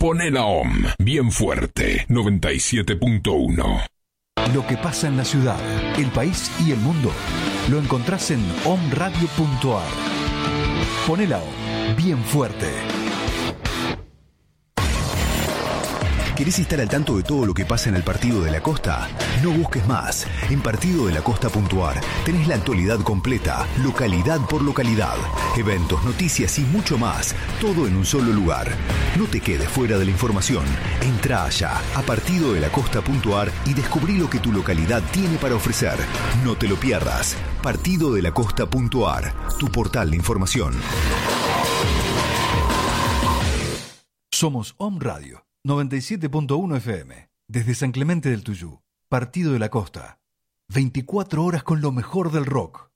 Ponela OM, bien fuerte, 97.1. Lo que pasa en la ciudad, el país y el mundo, lo encontrás en omradio.ar. Ponela OM, bien fuerte. ¿Querés estar al tanto de todo lo que pasa en el Partido de la Costa? No busques más. En partidodelacosta.ar tenés la actualidad completa, localidad por localidad, eventos, noticias y mucho más, todo en un solo lugar. No te quedes fuera de la información. Entra allá a partidodelacosta.ar y descubrí lo que tu localidad tiene para ofrecer. No te lo pierdas. Partidodelacosta.ar, tu portal de información. Somos OM Radio 97.1 FM, desde San Clemente del Tuyú, Partido de la Costa. 24 horas con lo mejor del rock.